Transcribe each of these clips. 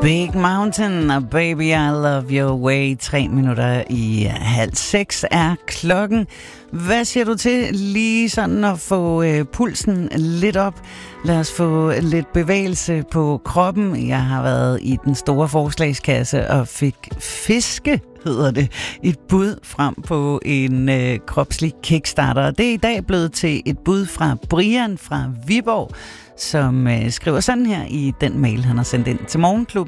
Big Mountain og Baby I Love Your Way. 3 minutter i 5:30 er klokken. Hvad siger du til lige sådan at få pulsen lidt op? Lad os få lidt bevægelse på kroppen. Jeg har været i den store forslagskasse og fik fiske, hedder det, et bud frem på en kropslig kickstarter. Og det er i dag blevet til et bud fra Brian fra Viborg, som skriver sådan her i den mail, han har sendt ind til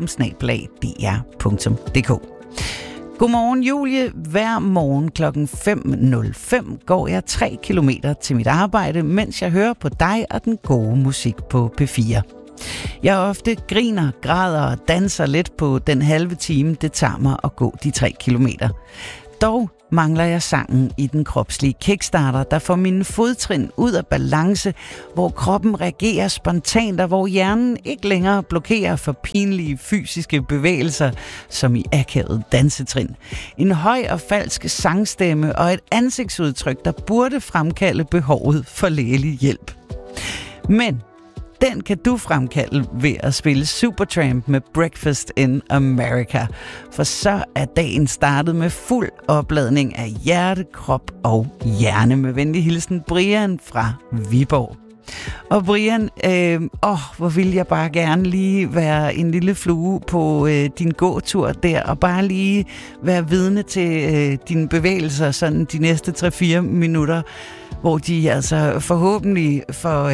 morgenklubben@dr.dk. Godmorgen Julie. Hver morgen klokken 5:05 går jeg 3 kilometer til mit arbejde, mens jeg hører på dig og den gode musik på P4. Jeg ofte griner, græder og danser lidt på den halve time, det tager mig at gå de 3 kilometer. Dog mangler jeg sangen i den kropslige kickstarter, der får mine fodtrin ud af balance, hvor kroppen reagerer spontant, og hvor hjernen ikke længere blokerer for pinlige fysiske bevægelser, som i akavet dansetrin. En høj og falsk sangstemme og et ansigtsudtryk, der burde fremkalde behovet for lægelig hjælp. Men den kan du fremkalde ved at spille Supertramp med Breakfast in America. For så er dagen startet med fuld opladning af hjerte, krop og hjerne. Med venlig hilsen Brian fra Viborg. Og Brian, hvor vil jeg bare gerne lige være en lille flue på din gåtur der, og bare lige være vidne til dine bevægelser sådan de næste 3-4 minutter, hvor de altså forhåbentlig får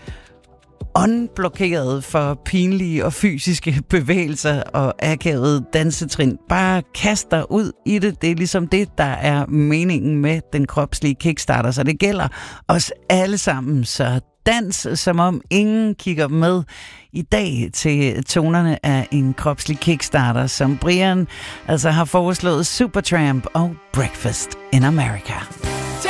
unblokeret for pinlige og fysiske bevægelser og akavede dansetrin. Bare kast dig ud i det. Det er ligesom det, der er meningen med den kropslige kickstarter. Så det gælder os alle sammen. Så dans, som om ingen kigger med i dag til tonerne af en kropslig kickstarter, som Brian altså har foreslået Supertramp og Breakfast in America.